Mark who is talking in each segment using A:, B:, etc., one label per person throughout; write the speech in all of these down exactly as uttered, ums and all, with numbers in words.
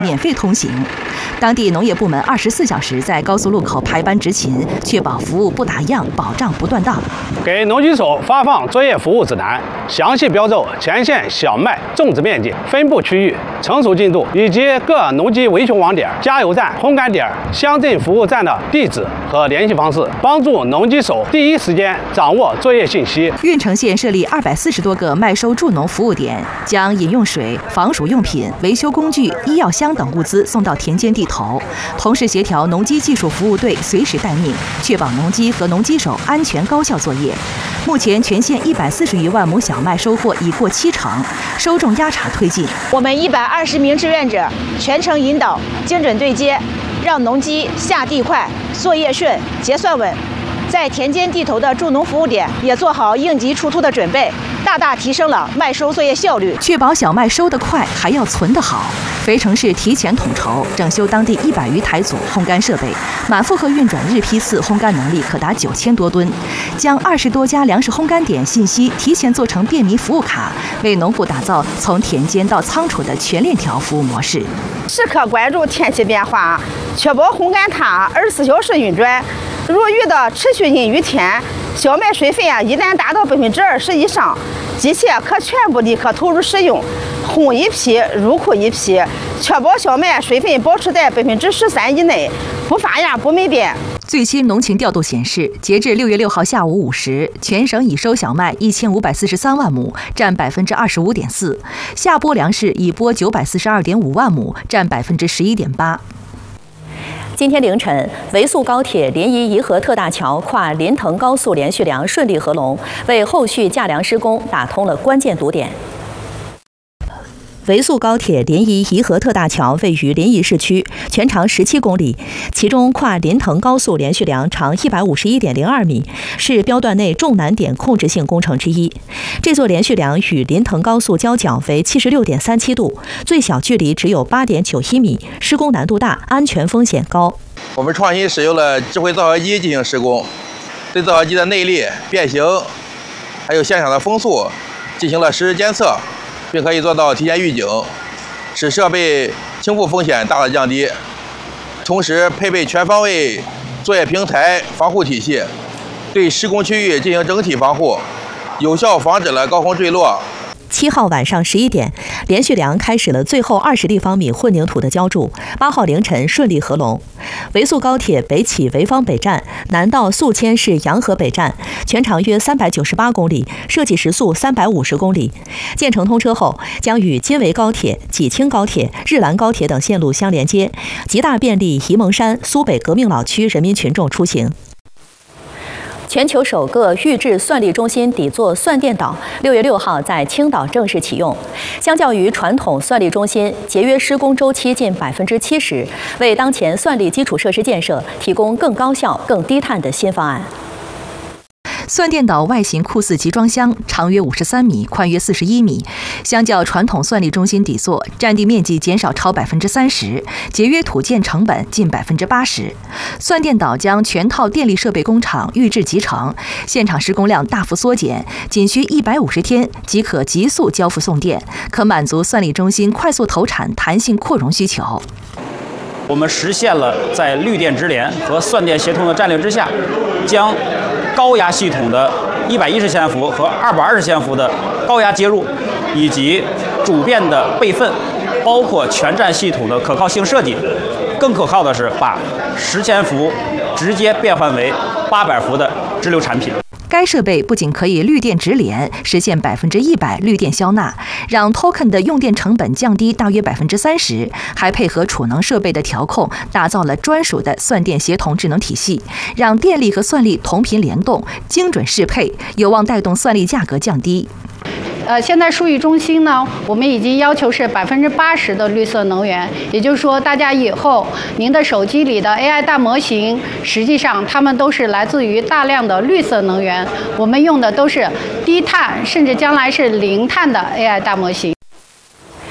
A: 免费通行。当地农业部门二十四小时在高速路口排班执勤，确保服务不打烊，保障不断档。
B: 给农机手发放作业服务指南，详细标注前线小麦种植面积、分布区域、成熟进度以及各农机维修网点、加油站、烘干点、乡镇服务站的地址和联系方式，帮助农机手第一时间掌握作业信息。
A: 郓城县设立二百四十多个麦收助农服务点，将饮用水、防暑用品、维修工具、医药箱等物资送到田间地头，同时协调农机技术服务队随时待命，确保农机和农机手安全高效作业。目前，全县一百四十余万亩小麦收获已过七成，收种压茬推进。
C: 我们一百二十名志愿者全程引导，精准对接，让农机下地快、作业顺、结算稳。在田间地头的助农服务点也做好应急出突的准备，大大提升了麦收作业效率。
A: 确保小麦收得快，还要存得好。肥城市提前统筹整修当地一百余台组烘干设备，满负荷运转日批次烘干能力可达九千多吨。将二十多家粮食烘干点信息提前做成便民服务卡，为农户打造从田间到仓储的全链条服务模式。
C: 时刻关注天气变化，确保烘干塔二十四小时运转。如遇到持续阴雨天，小麦水分啊一旦达到百分之二十以上，机械可全部立刻投入使用，烘一批入库一批，确保小麦水分保持在百分之十三以内，不发芽不霉变。
A: 最新农情调度显示，截至六月六号下午五时，全省已收小麦一千五百四十三万亩，占百分之二十五点四；下播粮食已播九百四十二点五万亩，占百分之十一点八。
D: 今天凌晨，维速高铁临沂宜合特大桥跨临腾高速连续梁顺利合龙，为后续架梁施工打通了关键堵点。维速高铁临沂宜合特大桥位于临沂市区，全长十七公里，其中跨临腾高速连续梁长一百五十一点零二米，是标段内重难点控制性工程之一。这座连续梁与临腾高速交角为七十六点三七度，最小距离只有八点九一米，施工难度大，安全风险高。
E: 我们创新使用了智慧造河机进行施工，对造河机的内力、变形，还有现场的风速进行了实时监测，并可以做到提前预警，使设备倾覆风险大大降低。同时配备全方位作业平台防护体系，对施工区域进行整体防护，有效防止了高空坠落。
D: 七号晚上十一点，连续梁开始了最后二十立方米混凝土的浇筑。八号凌晨顺利合龙。维速高铁北起潍坊北站，南到宿迁市洋河北站，全长约三百九十八公里，设计时速三百五十公里。建成通车后，将与金维高铁、济青高铁、日兰高铁等线路相连接，极大便利沂蒙山、苏北革命老区人民群众出行。全球首个预制算力中心底座算电岛，六月六号在青岛正式启用。相较于传统算力中心，节约施工周期近百分之七十，为当前算力基础设施建设提供更高效、更低碳的新方案。
A: 算电岛外形酷似集装箱，长约五十三米，宽约四十一米。相较传统算力中心底座，占地面积减少超百分之三十，节约土建成本近百分之八十。算电岛将全套电力设备工厂预制集成，现场施工量大幅缩减，仅需一百五十天即可急速交付送电，可满足算力中心快速投产、弹性扩容需求。
F: 我们实现了在绿电直连和算电协同的战略之下，将高压系统的一百一十千伏和二百二十千伏的高压接入，以及主变的备份，包括全站系统的可靠性设计。更可靠的是，把十千伏直接变换为八百伏的直流产品。
A: 该设备不仅可以绿电直连，实现百分之一百绿电消纳，让 token 的用电成本降低大约百分之三十，还配合储能设备的调控，打造了专属的算电协同智能体系，让电力和算力同频联动，精准适配，有望带动算力价格降低。
G: 呃，现在数据中心呢，我们已经要求是百分之八十的绿色能源，也就是说，大家以后您的手机里的 A I 大模型，实际上它们都是来自于大量的绿色能源，我们用的都是低碳，甚至将来是零碳的 A I 大模型。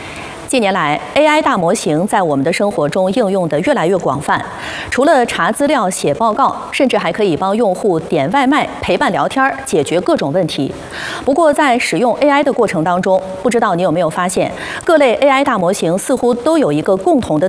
D: 近年来 ，A I 大模型在我们的生活中应用的越来越广泛，除了查资料、写报告，甚至还可以帮用户点外卖、陪伴聊天、解决各种问题。不过，在使用 A I 的过程当中，不知道你有没有发现，各类 A I 大模型似乎都有一个共同的